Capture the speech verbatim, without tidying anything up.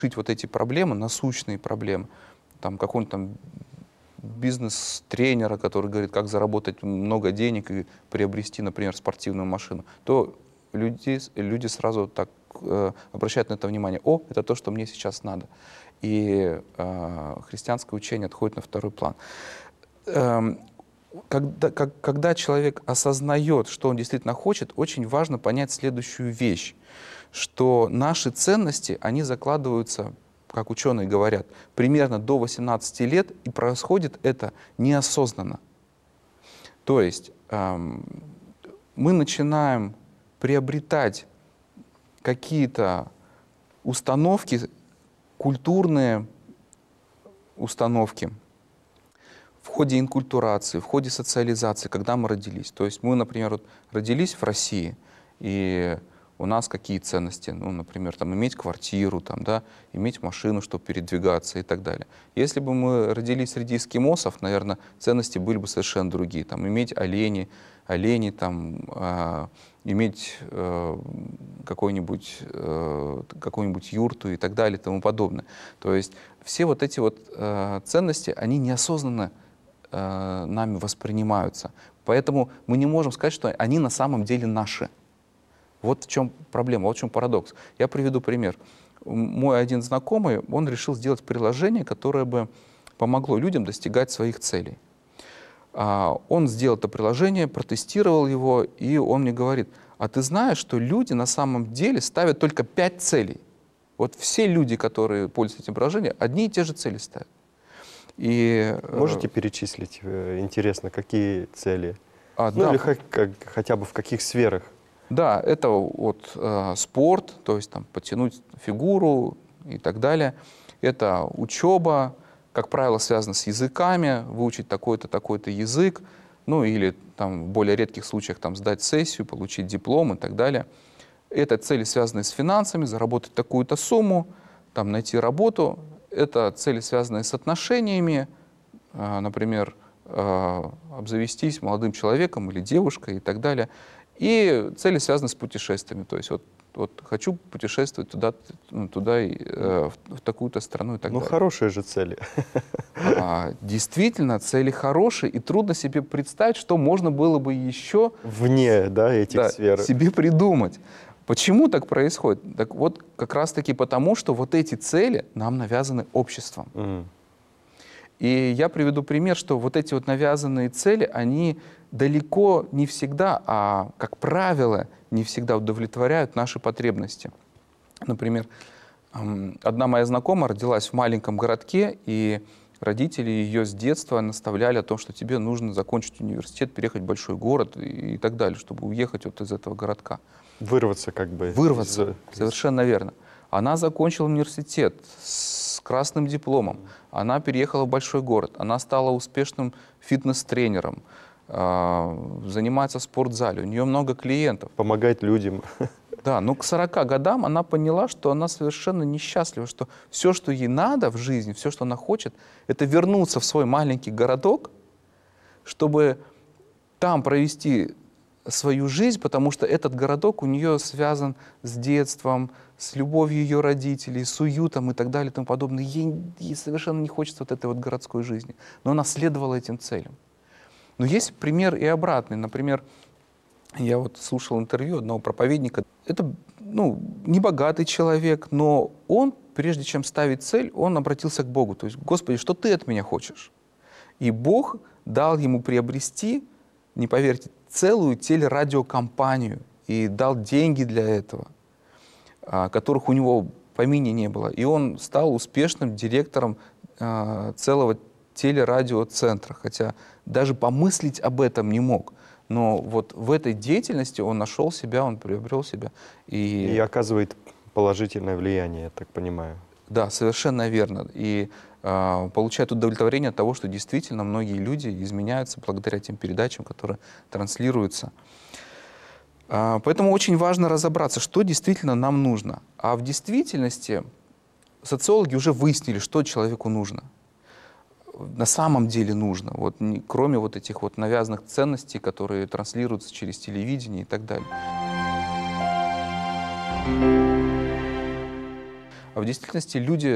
решить вот эти проблемы, насущные проблемы, там какого-нибудь там бизнес-тренера, который говорит, как заработать много денег и приобрести, например, спортивную машину, то люди, люди сразу так э, обращают на это внимание. О, это то, что мне сейчас надо. И э, христианское учение отходит на второй план. Эм, когда, как, когда человек осознает, что он действительно хочет, очень важно понять следующую вещь, что наши ценности, они закладываются, как ученые говорят, примерно до восемнадцати лет, и происходит это неосознанно. То есть эм, мы начинаем приобретать какие-то установки, культурные установки в ходе инкультурации, в ходе социализации, когда мы родились. То есть мы, например, вот родились в России, и у нас какие ценности? Ну, например, там, иметь квартиру, там, да, иметь машину, чтобы передвигаться и так далее. Если бы мы родились среди эскимосов, наверное, ценности были бы совершенно другие. Там, иметь олени, олени там, э, иметь э, какую-нибудь э, какую-нибудь юрту и так далее и тому подобное. То есть все вот эти вот э, ценности, они неосознанно э, нами воспринимаются. Поэтому мы не можем сказать, что они на самом деле наши. Вот в чем проблема, вот в чем парадокс. Я приведу пример. Мой один знакомый, он решил сделать приложение, которое бы помогло людям достигать своих целей. Он сделал это приложение, протестировал его, и он мне говорит, а ты знаешь, что люди на самом деле ставят только пять целей? Вот все люди, которые пользуются этим приложением, одни и те же цели ставят. И, Можете перечислить, интересно, какие цели? А, ну да. или хоть, как, хотя бы в каких сферах? Да, это вот э, спорт, то есть там подтянуть фигуру и так далее. Это учеба, как правило, связано с языками, выучить такой-то, такой-то язык, ну или там в более редких случаях там сдать сессию, получить диплом и так далее. Это цели, связанные с финансами, заработать такую-то сумму, там найти работу. Это цели, связанные с отношениями, э, например, э, обзавестись молодым человеком или девушкой и так далее. И цели связаны с путешествиями. То есть вот, вот хочу путешествовать туда, туда и, э, в, в такую-то страну и так ну, далее. Ну, хорошие же цели. А, действительно, цели хорошие, и трудно себе представить, что можно было бы еще вне, да, этих да, сфер себе придумать. Почему так происходит? Так вот, как раз-таки потому, что вот эти цели нам навязаны обществом. Mm. И я приведу пример, что вот эти вот навязанные цели, они далеко не всегда, а, как правило, не всегда удовлетворяют наши потребности. Например, одна моя знакомая родилась в маленьком городке, и родители ее с детства наставляли о том, что тебе нужно закончить университет, переехать в большой город и так далее, чтобы уехать вот из этого городка. Вырваться как бы. Вырваться, из... совершенно верно. Она закончила университет с красным дипломом, она переехала в большой город, она стала успешным фитнес-тренером, занимается в спортзале, у нее много клиентов. Помогает людям. Да, но к сорока годам она поняла, что она совершенно несчастлива, что все, что ей надо в жизни, все, что она хочет, это вернуться в свой маленький городок, чтобы там провести свою жизнь, потому что этот городок у нее связан с детством, с любовью ее родителей, с уютом и так далее и тому подобное. Ей, ей совершенно не хочется вот этой вот городской жизни. Но она следовала этим целям. Но есть пример и обратный. Например, я вот слушал интервью одного проповедника. Это, ну, небогатый человек, но он, прежде чем ставить цель, он обратился к Богу. То есть, Господи, что Ты от меня хочешь? И Бог дал ему приобрести, не поверьте, целую телерадиокомпанию и дал деньги для этого, которых у него в помине не было. И он стал успешным директором целого телерадиоцентра, хотя даже помыслить об этом не мог. Но вот в этой деятельности он нашел себя, он приобрел себя. И, и оказывает положительное влияние, я так понимаю. Да, совершенно верно. И э, получает удовлетворение от того, что действительно многие люди изменяются благодаря тем передачам, которые транслируются. Э, поэтому очень важно разобраться, что действительно нам нужно. А в действительности социологи уже выяснили, что человеку нужно. На самом деле нужно, вот, не, кроме вот этих вот навязанных ценностей, которые транслируются через телевидение и так далее. А в действительности люди